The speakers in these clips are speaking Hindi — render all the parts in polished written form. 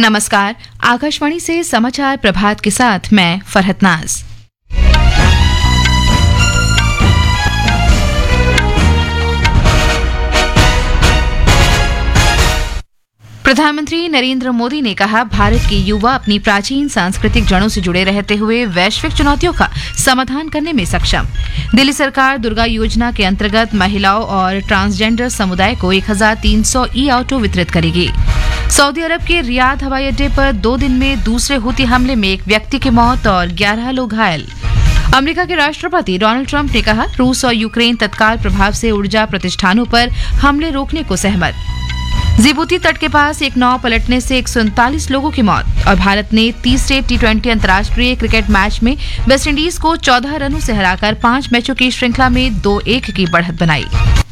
नमस्कार। आकाशवाणी से समाचार प्रभात के साथ मैं फरहत नाज। प्रधानमंत्री नरेंद्र मोदी ने कहा, भारत के युवा अपनी प्राचीन सांस्कृतिक जड़ों से जुड़े रहते हुए वैश्विक चुनौतियों का समाधान करने में सक्षम। दिल्ली सरकार दुर्गा योजना के अंतर्गत महिलाओं और ट्रांसजेंडर समुदाय को 1300 ई-ऑटो वितरित करेगी। सऊदी अरब के रियाद हवाई अड्डे पर 2 दिन में दूसरे हुती हमले में एक व्यक्ति की मौत और 11 लोग घायल। अमेरिका के राष्ट्रपति डोनाल्ड ट्रंप ने कहा, रूस और यूक्रेन तत्काल प्रभाव से ऊर्जा प्रतिष्ठानों पर हमले रोकने को सहमत। जिबूती तट के पास एक नाव पलटने से 139 लोगों की मौत। और भारत ने तीसरे टी20 अंतर्राष्ट्रीय क्रिकेट मैच में वेस्टइंडीज को 14 रनों से हराकर 5 मैचों की श्रृंखला में 2-1 की बढ़त बनाई।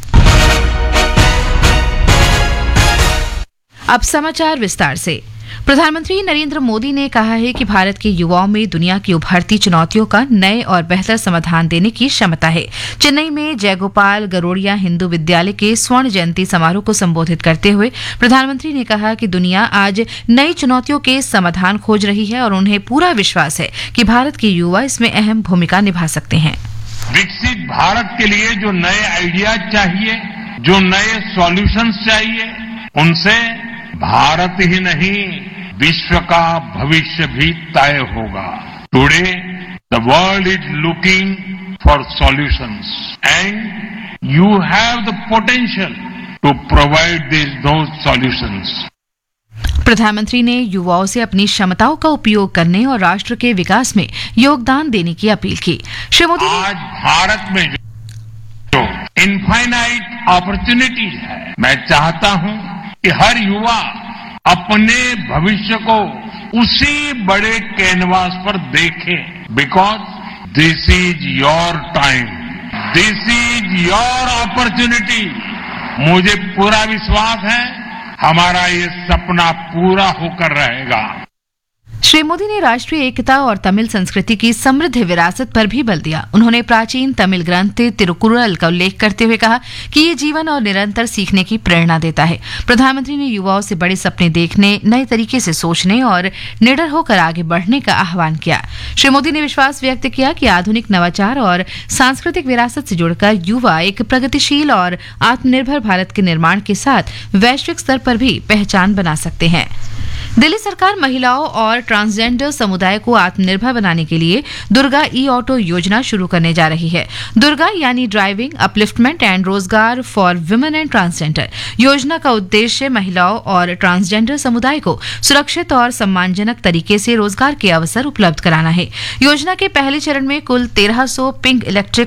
अब समाचार विस्तार से। प्रधानमंत्री नरेंद्र मोदी ने कहा है कि भारत के युवाओं में दुनिया की उभरती चुनौतियों का नए और बेहतर समाधान देने की क्षमता है। चेन्नई में जयगोपाल गरोडिया हिंदू विद्यालय के स्वर्ण जयंती समारोह को संबोधित करते हुए प्रधानमंत्री ने कहा कि दुनिया आज नई चुनौतियों के समाधान खोज रही है और उन्हें पूरा विश्वास है कि भारत के युवा इसमें अहम भूमिका निभा सकते हैं। विकसित भारत के लिए जो नए आइडियाज चाहिए, जो नए सॉल्यूशंस चाहिए, उनसे भारत ही नहीं विश्व का भविष्य भी तय होगा। Today the world is looking for solutions and you have the potential to provide those solutions. प्रधानमंत्री ने युवाओं से अपनी क्षमताओं का उपयोग करने और राष्ट्र के विकास में योगदान देने की अपील की। श्री मोदी ने आज भारत में जो इनफाइनाइट अपॉर्चुनिटीज है, मैं चाहता हूं कि हर युवा अपने भविष्य को उसी बड़े कैनवास पर देखे। Because this is your time, this is your opportunity. मुझे पूरा विश्वास है हमारा ये सपना पूरा होकर रहेगा। श्री मोदी ने राष्ट्रीय एकता और तमिल संस्कृति की समृद्ध विरासत पर भी बल दिया। उन्होंने प्राचीन तमिल ग्रंथ तिरुकुरल का उल्लेख करते हुए कहा कि ये जीवन और निरंतर सीखने की प्रेरणा देता है। प्रधानमंत्री ने युवाओं से बड़े सपने देखने, नए तरीके से सोचने और निडर होकर आगे बढ़ने का आह्वान किया। श्री मोदी ने विश्वास व्यक्त किया कि आधुनिक नवाचार और सांस्कृतिक विरासत से जुड़कर युवा एक प्रगतिशील और आत्मनिर्भर भारत के निर्माण के साथ वैश्विक स्तर पर भी पहचान बना सकते हैं। दिल्ली सरकार महिलाओं और ट्रांसजेंडर समुदाय को आत्मनिर्भर बनाने के लिए दुर्गा ई-ऑटो योजना शुरू करने जा रही है। दुर्गा यानी ड्राइविंग, अपलिफ्टमेंट एंड रोजगार फॉर वुमेन एंड ट्रांसजेंडर। योजना का उद्देश्य महिलाओं और ट्रांसजेंडर समुदाय को सुरक्षित और सम्मानजनक तरीके से रोजगार के अवसर उपलब्ध कराना है। योजना के पहले चरण में कुल 1300 पिंक इलेक्ट्रिक